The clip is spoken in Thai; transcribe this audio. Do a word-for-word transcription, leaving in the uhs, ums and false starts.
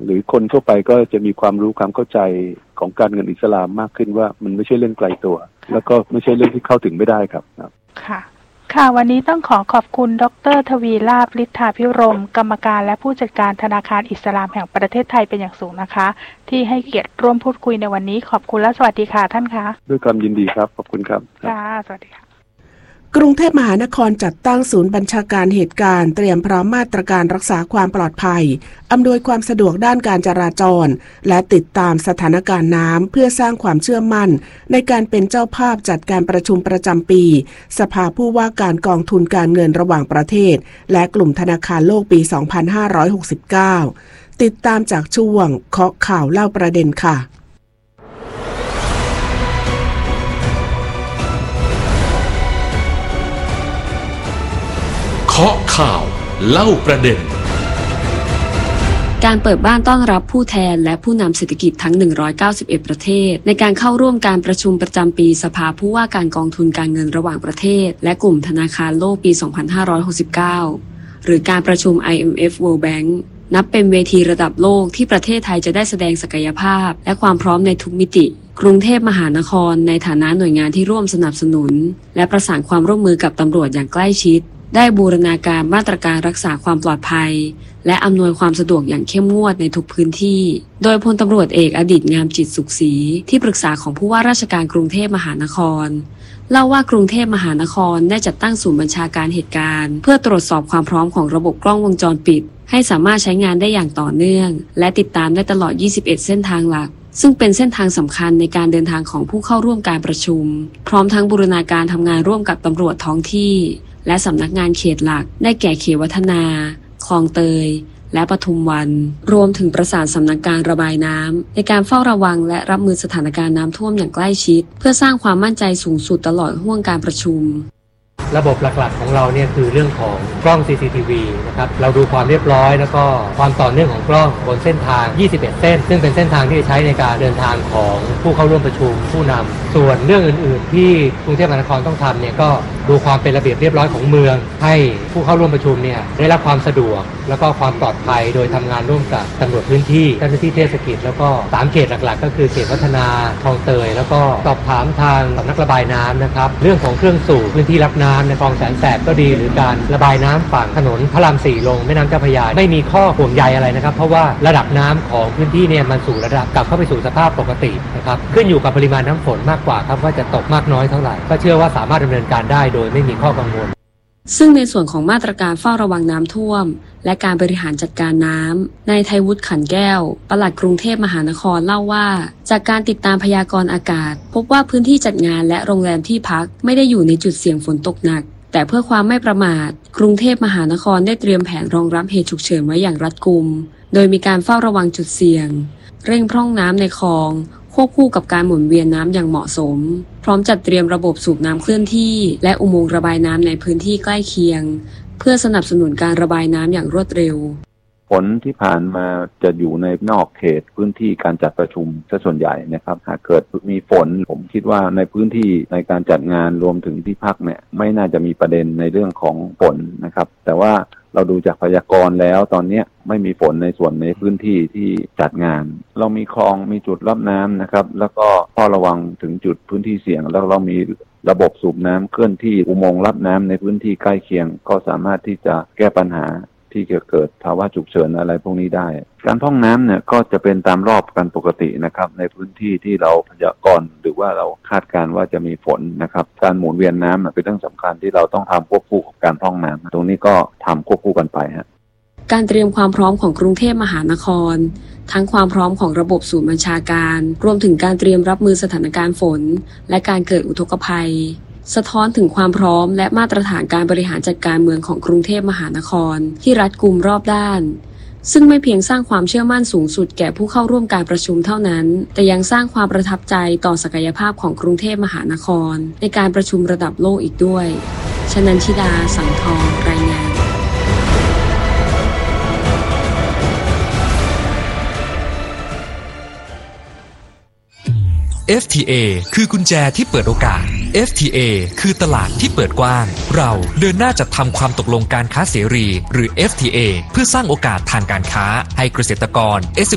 หรือคนทั่วไปก็จะมีความรู้ความเข้าใจของการเงินอิสลามมากขึ้นว่ามันไม่ใช่เรื่องไกลตัวแล้วก็ไม่ใช่เรื่องที่เข้าถึงไม่ได้ครับค่ะค่ะวันนี้ต้องขอขอบคุณดร.ทวีลาภ ฤทธาภิรมย์กรรมการและผู้จัดการธนาคารอิสลามแห่งประเทศไทยเป็นอย่างสูงนะคะที่ให้เกียรติร่วมพูดคุยในวันนี้ขอบคุณและสวัสดีค่ะท่านคะด้วยความยินดีครับขอบคุณครับค่ะสวัสดีค่ะกรุงเทพมหานครจัดตั้งศูนย์บัญชาการเหตุการณ์เตรียมพร้อมมาตรการรักษาความปลอดภัยอำนวยความสะดวกด้านการจราจรและติดตามสถานการณ์น้ำเพื่อสร้างความเชื่อมั่นในการเป็นเจ้าภาพจัดการประชุมประจำปีสภาผู้ว่าการกองทุนการเงินระหว่างประเทศและกลุ่มธนาคารโลกปี สองพันห้าร้อยหกสิบเก้า ติดตามจากช่วงเคาะข่าวเล่าประเด็นค่ะเคาะข่าวเล่าประเด็นการเปิดบ้านต้อนรับผู้แทนและผู้นำเศรษฐกิจทั้งหนึ่งร้อยเก้าสิบเอ็ดประเทศในการเข้าร่วมการประชุมประจำปีสภาผู้ว่าการกองทุนการเงินระหว่างประเทศและกลุ่มธนาคารโลกปี สองพันห้าร้อยหกสิบเก้า หรือการประชุม ไอ เอ็ม เอฟ World Bank นับเป็นเวทีระดับโลกที่ประเทศไทยจะได้แสดงศักยภาพและความพร้อมในทุกมิติกรุงเทพมหานครในฐานะหน่วยงานที่ร่วมสนับสนุนและประสานความร่วมมือกับตำรวจอย่างใกล้ชิดได้บูรณาการมาตรการรักษาความปลอดภัยและอำนวยความสะดวกอย่างเข้มงวดในทุกพื้นที่โดยพลตำรวจเอกอดิษฐ์งามจิตสุขศรีที่ปรึกษาของผู้ว่าราชการกรุงเทพมหานครเล่าว่ากรุงเทพมหานครได้จัดตั้งศูนย์บัญชาการเหตุการณ์เพื่อตรวจสอบความพร้อมของระบบกล้องวงจรปิดให้สามารถใช้งานได้อย่างต่อเนื่องและติดตามได้ตลอดยี่สิบเอ็ดเส้นทางหลักซึ่งเป็นเส้นทางสำคัญในการเดินทางของผู้เข้าร่วมการประชุมพร้อมทั้งบูรณาการทำงานร่วมกับตำรวจท้องที่และสำนักงานเขตหลักได้แก่เขตวัฒนาคลองเตยและปทุมวันรวมถึงประสานสำนักการระบายน้ำในการเฝ้าระวังและรับมือสถานการณ์น้ำท่วมอย่างใกล้ชิดเพื่อสร้างความมั่นใจสูงสุดตลอดห้วงการประชุมระบบหลักๆของเราเนี่ยคือเรื่องของกล้อง ซี ซี ที วี นะครับเราดูความเรียบร้อยแล้วก็ความต่อเนื่องของกล้องบนเส้นทางยี่สิบเอ็ดเส้นซึ่งเป็นเส้นทางที่จะใช้ในการเดินทางของผู้เข้าร่วมประชุมผู้นำส่วนเรื่องอื่นๆที่กรุงเทพมหานครต้องทำเนี่ยก็ดูความเป็นระเบียบเรียบร้อยของเมืองให้ผู้เข้าร่วมประชุมเนี่ยได้รับความสะดวกแล้วก็ความปลอดภัยโดยทำงานร่วมกับตำรวจพื้นที่เจ้าหน้าที่เทศกิจแล้วก็สามเขตหลักๆก็คือเขตวัฒนาคลองเตยแล้วก็สอบถามทางสำนักระบายน้ำนะครับเรื่องของเครื่องสูบพื้นที่รับน้ำในคลองแสนแสบก็ดีหรือการระบายน้ำฝั่งถนนพระรามสี่ลงแม่น้ำเจ้าพระยาไม่มีข้อห่วงใยอะไรนะครับเพราะว่าระดับน้ำของพื้นที่เนี่ยมันสู่ระดับกลับเข้าไปสู่สภาพปกตินะครับขึ้นอยู่กับปริมาณน้ำฝนมากกว่าครับว่าจะตกมากน้อยเท่าไหร่ก็เชื่อว่าสามารถดำเนินการได้โดยไม่มีข้อกังวลซึ่งในส่วนของมาตรการเฝ้าระวังน้ำท่วมและการบริหารจัดการน้ำนายไทยวุฒิขันแก้วปลัดกรุงเทพมหานครเล่าว่าจากการติดตามพยากรณ์อากาศพบว่าพื้นที่จัดงานและโรงแรมที่พักไม่ได้อยู่ในจุดเสี่ยงฝนตกหนักแต่เพื่อความไม่ประมาทกรุงเทพมหานครได้เตรียมแผนรองรับเหตุฉุกเฉินไว้อย่างรัดกุมโดยมีการเฝ้าระวังจุดเสี่ยงเร่งพร่องน้ำในคลองควบคู่กับการหมุนเวียนน้ำอย่างเหมาะสมพร้อมจัดเตรียมระบบสูบน้ำเคลื่อนที่และอุโมงค์ระบายน้ำในพื้นที่ใกล้เคียงเพื่อสนับสนุนการระบายน้ำอย่างรวดเร็วฝนที่ผ่านมาจะอยู่ในนอกเขตพื้นที่การจัดประชุมซะส่วนใหญ่นะครับหากเกิดมีฝนผมคิดว่าในพื้นที่ในการจัดงานรวมถึงที่พักเนี่ยไม่น่าจะมีประเด็นในเรื่องของฝนนะครับแต่ว่าเราดูจากพยากรณ์แล้วตอนนี้ไม่มีฝนในส่วนในพื้นที่ที่จัดงานเรามีคลองมีจุดรับน้ำนะครับแล้วก็เฝ้าระวังถึงจุดพื้นที่เสี่ยงแล้วเรามีระบบสูบน้ำเคลื่อนที่อุโมงค์รับน้ำในพื้นที่ใกล้เคียงก็สามารถที่จะแก้ปัญหาที่จะเกิดภาวะฉุกเฉินอะไรพวกนี้ได้การพร่องน้ำเนี่ยก็จะเป็นตามรอบกันปกตินะครับในพื้นที่ที่เราพยากรณ์หรือว่าเราคาดการณ์ว่าจะมีฝนนะครับการหมุนเวียนน้ำเป็นเรื่องสำคัญที่เราต้องทำควบคู่กับการพร่องน้ำตรงนี้ก็ทำควบคู่กันไปฮะการเตรียมความพร้อมของกรุงเทพมหานครทั้งความพร้อมของระบบศูนย์บัญชาการรวมถึงการเตรียมรับมือสถานการณ์ฝนและการเกิดอุทกภัยสะท้อนถึงความพร้อมและมาตรฐานการบริหารจัดการเมืองของกรุงเทพมหานครที่รัดกุมรอบด้านซึ่งไม่เพียงสร้างความเชื่อมั่นสูงสุดแก่ผู้เข้าร่วมการประชุมเท่านั้นแต่ยังสร้างความประทับใจต่อศักยภาพของกรุงเทพมหานครในการประชุมระดับโลกอีกด้วยชนันชิดาสังทองรายงานเอฟ ที เอ คือกุญแจที่เปิดโอกาส เอฟ ที เอ คือตลาดที่เปิดกว้างเราเดินหน้าจัดทำความตกลงการค้าเสรีหรือ เอฟ ที เอ เพื่อสร้างโอกาสทางการค้าให้เกษตรกร